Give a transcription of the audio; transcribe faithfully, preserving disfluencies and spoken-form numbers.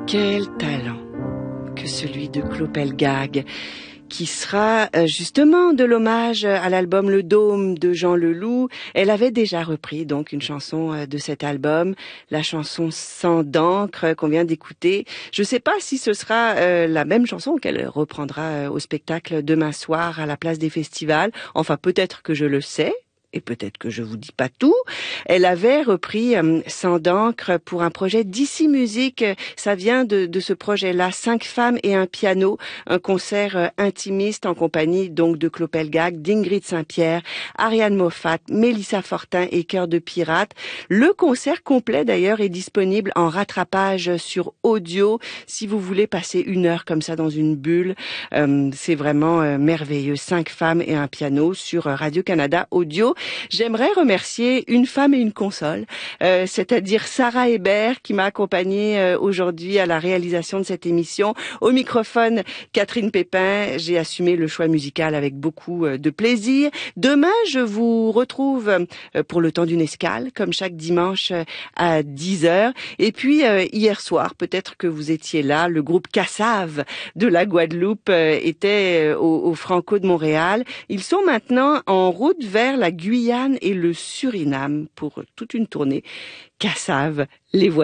Quel talent que celui de Clopelgag, qui sera justement de l'hommage à l'album Le Dôme de Jean Leloup. Elle avait déjà repris donc une chanson de cet album, la chanson Sang d'encre qu'on vient d'écouter. Je ne sais pas si ce sera euh, la même chanson qu'elle reprendra au spectacle demain soir à la place des festivals. Enfin, peut-être que je le sais. Et peut-être que je vous dis pas tout. Elle avait repris euh, Sang d'encre pour un projet d'ici Musique. Ça vient de, de ce projet-là, Cinq femmes et un piano, un concert euh, intimiste en compagnie donc de Clopelgag, d'Ingrid Saint-Pierre, Ariane Moffat, Mélissa Fortin et Cœur de Pirate. Le concert complet d'ailleurs est disponible en rattrapage sur audio. Si vous voulez passer une heure comme ça dans une bulle, euh, c'est vraiment euh, merveilleux. Cinq femmes et un piano sur Radio-Canada Audio. J'aimerais remercier une femme et une console, euh, c'est-à-dire Sarah Hébert qui m'a accompagnée euh, aujourd'hui à la réalisation de cette émission. Au microphone, Catherine Pépin. J'ai assumé le choix musical avec beaucoup euh, de plaisir. Demain, je vous retrouve euh, pour le temps d'une escale, comme chaque dimanche euh, à dix heures. Et puis, euh, hier soir, peut-être que vous étiez là, le groupe Cassave de la Guadeloupe euh, était euh, au, au Franco de Montréal. Ils sont maintenant en route vers la Guyane et le Suriname pour toute une tournée. Cassave, les voici.